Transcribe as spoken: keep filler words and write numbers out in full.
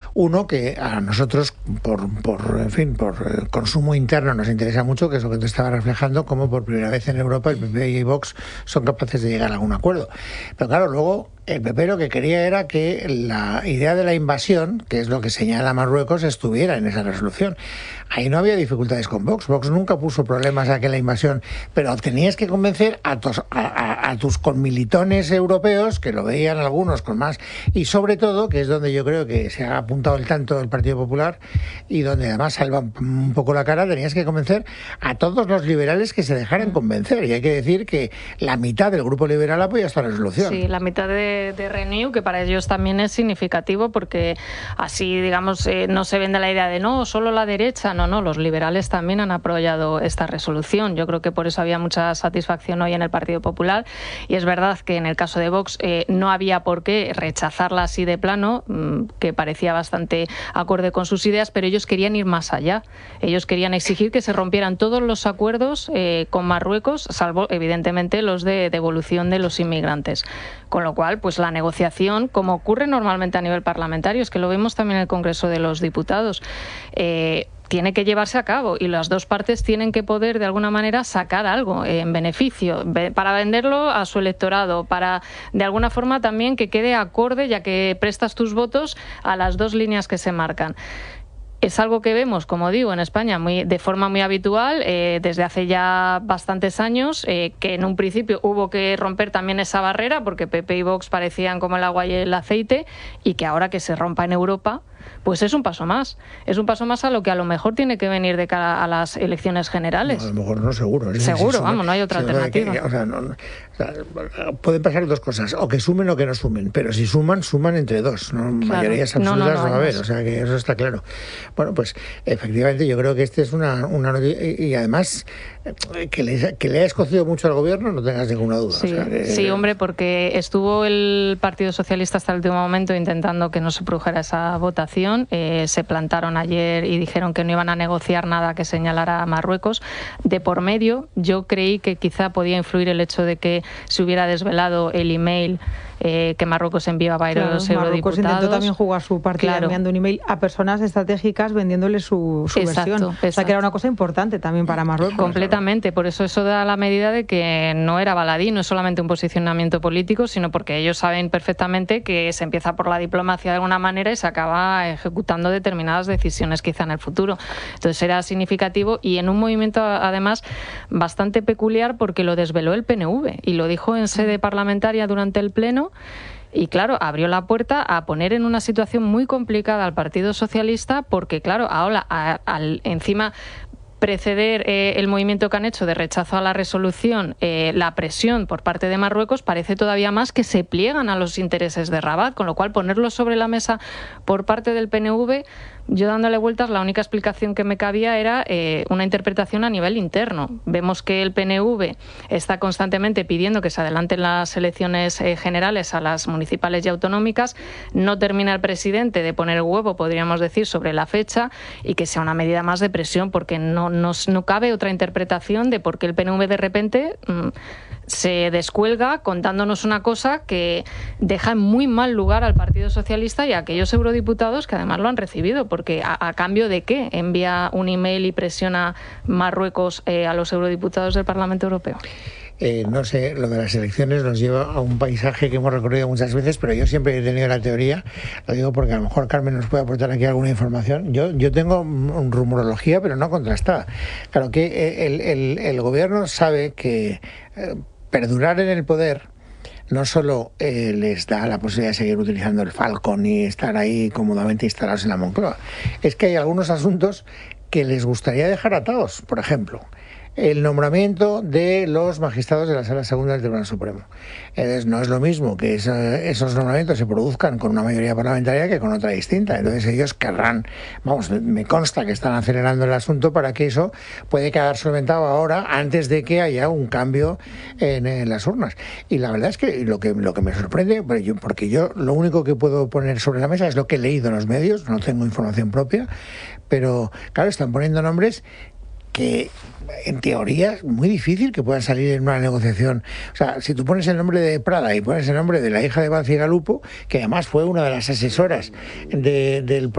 Uno, que a nosotros, por, por, en fin, por consumo interno nos interesa mucho, que es lo que te estaba reflejando, como por primera vez en Europa el P P y Vox son capaces de llegar a algún acuerdo. Pero claro, luego el P P lo que quería era que la idea de la invasión, que es lo que señala Marruecos, estuviera en esa resolución. Ahí no había dificultades con Vox. Vox nunca puso problemas a que la invasión, pero tenías que convencer a tus, a, a, a tus conmilitones europeos, que lo veían algunos con más, y sobre todo, que es donde yo creo que se ha apuntado el tanto del Partido Popular y donde además salva un poco la cara, tenías que convencer a todos los liberales que se dejaran convencer. Y hay que decir que la mitad del grupo liberal apoya esta resolución. Sí, la mitad de, de Renew, que para ellos también es significativo, porque así, digamos, eh, no se vende la idea de no, solo la derecha. No, no, los liberales también han apoyado esta resolución. Yo creo que por eso había mucha satisfacción hoy en el Partido Popular. Y es verdad que en el caso de Vox eh, no había por qué rechazarla así de plano, mmm, que parecía bastante acorde con sus ideas, pero ellos querían ir más allá. Ellos querían exigir que se rompieran todos los acuerdos eh, con Marruecos, salvo evidentemente los de devolución de los inmigrantes. Con lo cual, pues la negociación, como ocurre normalmente a nivel parlamentario, es que lo vemos también en el Congreso de los Diputados, eh, tiene que llevarse a cabo y las dos partes tienen que poder de alguna manera sacar algo en beneficio para venderlo a su electorado, para de alguna forma también que quede acorde, ya que prestas tus votos a las dos líneas que se marcan. Es algo que vemos, como digo, en España muy, de forma muy habitual eh, desde hace ya bastantes años, eh, que en un principio hubo que romper también esa barrera porque P P y Vox parecían como el agua y el aceite, y que ahora que se rompa en Europa, pues es un paso más. Es un paso más a lo que a lo mejor tiene que venir de cara a las elecciones generales. No, a lo mejor no, seguro. Es seguro, sí, vamos, no hay otra alternativa. Que, o sea, no, no, o sea, pueden pasar dos cosas, o que sumen o que no sumen, pero si suman, suman entre dos, ¿no? Claro. Mayorías absolutas no, no, no, no va a haber, o sea que eso está claro. Bueno, pues efectivamente yo creo que este es una, una noticia, y, y además que le, que le ha escocido mucho al gobierno, no tengas ninguna duda. Sí, o sea, que, sí, hombre, porque estuvo el Partido Socialista hasta el último momento intentando que no se produjera esa votación. Eh, se plantaron ayer y dijeron que no iban a negociar nada que señalara a Marruecos. De por medio, yo creí que quizá podía influir el hecho de que se hubiera desvelado el email eh, que Marruecos enviaba a claro, los eurodiputados. Marruecos intentó también jugar su partida claro. enviando un email a personas estratégicas vendiéndole su, su exacto, versión. Exacto. O sea que era una cosa importante también para Marruecos. Completamente, por eso eso da la medida de que no era baladí, no es solamente un posicionamiento político, sino porque ellos saben perfectamente que se empieza por la diplomacia de alguna manera y se acaba ejecutando determinadas decisiones quizá en el futuro. Entonces era significativo y en un movimiento además bastante peculiar porque lo desveló el P N V y lo dijo en sede parlamentaria durante el pleno. Y claro, abrió la puerta a poner en una situación muy complicada al Partido Socialista porque, claro, ahora a, a, encima preceder eh, el movimiento que han hecho de rechazo a la resolución, eh, la presión por parte de Marruecos, parece todavía más que se pliegan a los intereses de Rabat, con lo cual ponerlo sobre la mesa por parte del P N V, yo dándole vueltas, la única explicación que me cabía era eh, una interpretación a nivel interno. Vemos que el P N V está constantemente pidiendo que se adelanten las elecciones eh, generales a las municipales y autonómicas, no termina el presidente de poner el huevo, podríamos decir, sobre la fecha y que sea una medida más de presión porque no No, no cabe otra interpretación de por qué el P N V de repente mmm, se descuelga contándonos una cosa que deja en muy mal lugar al Partido Socialista y a aquellos eurodiputados que además lo han recibido, porque a, a cambio de qué envía un email y presiona Marruecos eh, a los eurodiputados del Parlamento Europeo. Eh, no sé, lo de las elecciones nos lleva a un paisaje que hemos recorrido muchas veces, pero yo siempre he tenido la teoría, lo digo porque a lo mejor Carmen nos puede aportar aquí alguna información. Yo, yo tengo un rumorología, pero no contrastada. Claro que el, el, el gobierno sabe que eh, perdurar en el poder no solo eh, les da la posibilidad de seguir utilizando el Falcon y estar ahí cómodamente instalados en la Moncloa, es que hay algunos asuntos que les gustaría dejar atados. Por ejemplo, el nombramiento de los magistrados de la Sala Segunda del Tribunal Supremo. Entonces, no es lo mismo que eso, esos nombramientos se produzcan con una mayoría parlamentaria que con otra distinta. Entonces ellos querrán, vamos, me consta que están acelerando el asunto para que eso puede quedar solventado ahora antes de que haya un cambio en, en las urnas. Y la verdad es que lo que, lo que me sorprende, porque yo lo único que puedo poner sobre la mesa es lo que he leído en los medios, no tengo información propia, pero claro, están poniendo nombres que en teoría es muy difícil que puedan salir en una negociación. O sea, si tú pones el nombre de Prada y pones el nombre de la hija de Bacigalupo, que además fue una de las asesoras de, del